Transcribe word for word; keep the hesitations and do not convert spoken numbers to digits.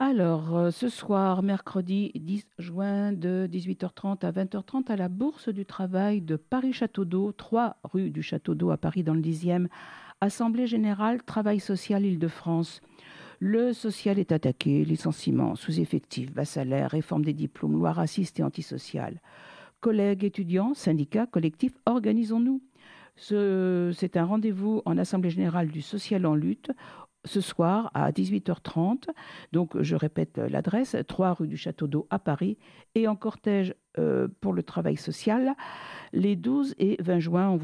Alors, euh, ce soir, mercredi dix juin, de dix-huit heures trente à vingt heures trente, à la Bourse du Travail de Paris-Château-d'Eau, trois rue du Château-d'Eau à Paris dans le dixième, Assemblée générale, Travail social Île-de-France. Le social est attaqué, licenciement, sous-effectif, bas salaire, réforme des diplômes, loi raciste et antisociale. Collègues étudiants, syndicats, collectifs, organisons-nous. Ce- C'est un rendez-vous en Assemblée générale du Social en lutte ce soir à dix-huit heures trente. Donc, je répète l'adresse, trois rue du Château d'Eau à Paris, et en cortège euh, pour le travail social les douze et vingt juin. On